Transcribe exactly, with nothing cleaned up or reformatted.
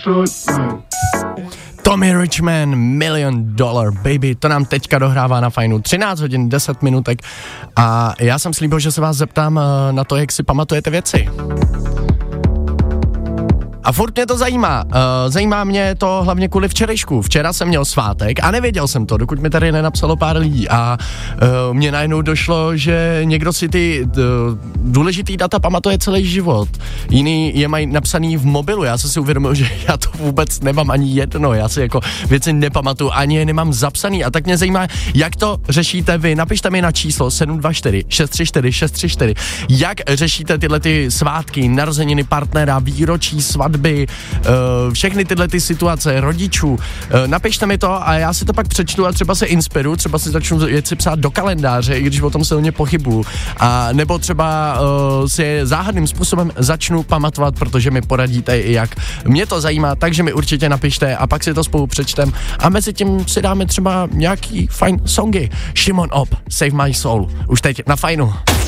Tommy Richman, Million Dollar Baby, to nám teďka dohrává na Fajnu. třináct hodin, deset minutek a já jsem slíbil, že se vás zeptám na to, jak si pamatujete věci. A furt mě to zajímá. Uh, zajímá mě to hlavně kvůli včerejšku. Včera jsem měl svátek a nevěděl jsem to, dokud mi tady nenapsalo pár lidí. A uh, mně najednou došlo, že někdo si ty uh, důležitý data pamatuje celý život. Jiný je mají napsaný v mobilu. Já jsem si uvědomil, že já to vůbec nemám ani jedno. Já si jako věci nepamatuju, ani je nemám zapsaný. A tak mě zajímá, jak to řešíte vy. Napište mi na číslo sedm dva čtyři šest tři čtyři šest tři čtyři. Jak řešíte tyhle ty svátky, narozeniny partnera, výročí, svatby, Uh, všechny tyhle ty situace, rodičů, uh, napište mi to a já si to pak přečtu a třeba se inspiruju, třeba si začnu věci psát do kalendáře, i když o tom silně pochybuju. A nebo třeba uh, si je záhadným způsobem začnu pamatovat, protože mi poradíte i jak. Mě to zajímá, takže mi určitě napište a pak si to spolu přečtem a mezi tím si dáme třeba nějaký fajn songy. Shimon Op, Save My Soul, už teď na Fajnu.